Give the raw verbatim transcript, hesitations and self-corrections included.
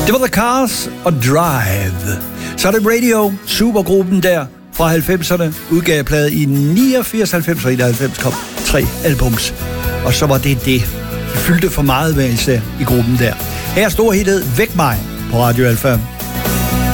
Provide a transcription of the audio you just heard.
Det var The Cars og Drive. Så er det Radio, supergruppen der fra halvfemserne, udgav plade i niogfirs, halvfems og enoghalvfems, kom tre albums. Og så var det det. De fyldte for meget hver især i gruppen der. Her er stor hittet Væk mig på Radio Alfa.